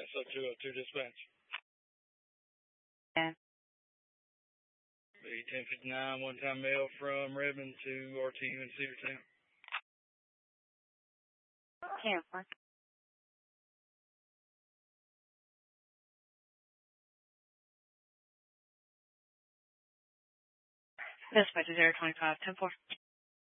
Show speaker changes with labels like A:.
A: SO 202 dispatch.
B: Yeah.
A: 1059, one-time mail from Redmond to RTU in Cedartown.
B: Cancel. Dispatch 025, 10-4.